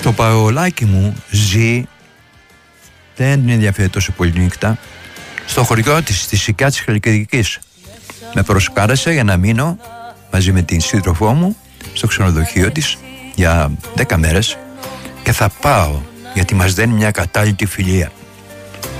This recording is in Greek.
Το παολάκι μου ζει, δεν την ενδιαφέρει τόσο πολύ νύχτα, στο χωριό της, στη Σικιά της Χαλκιδικής. Με προσκάλεσε για να μείνω μαζί με την σύντροφό μου στο ξενοδοχείο της για 10 μέρες και θα πάω γιατί μας δίνει μια κατάλληλη φιλία.